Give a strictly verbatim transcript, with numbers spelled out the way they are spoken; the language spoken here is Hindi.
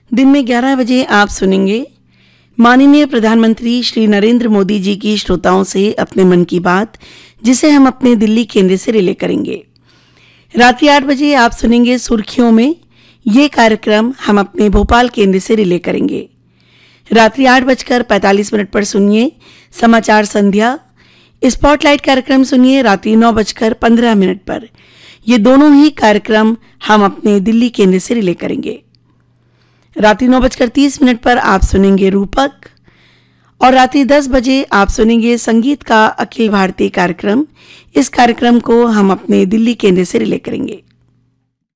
दिन में ग्यारह बजे आप सुनेंगे माननीय प्रधानमंत्री श्री नरेंद्र मोदी जी की श्रोताओं से अपने मन की बात, जिसे हम अपने दिल्ली केंद्र से रिले करेंगे। रात्रि आठ बजे आप सुनेंगे सुर्खियों में, ये कार्यक्रम हम अपने भोपाल केंद्र से रिले करेंगे। रात्रि आठ बजकर पैंतालीस मिनट पर सुनिए समाचार संध्या। स्पॉटलाइट कार्यक्रम सुनिए रात्रि नौ बजकर पंद्रह मिनट पर। ये दोनों ही कार्यक्रम हम अपने दिल्ली केंद्र से रिले करेंगे। रात्रि नौ बजकर तीस मिनट पर आप सुनेंगे रूपक और रात्रि दस बजे आप सुनेंगे संगीत का अखिल भारतीय कार्यक्रम। इस कार्यक्रम को हम अपने दिल्ली केंद्र से रिले करेंगे।